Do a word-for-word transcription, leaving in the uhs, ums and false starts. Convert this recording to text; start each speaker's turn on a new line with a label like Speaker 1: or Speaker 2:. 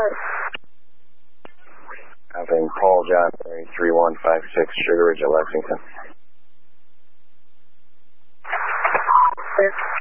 Speaker 1: Having Paul John three one five six Sugar Ridge at Lexington.
Speaker 2: Clear.